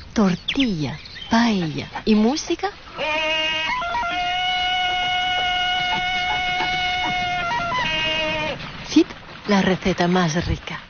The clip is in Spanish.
tortilla, paella y música. Fit, la receta más rica.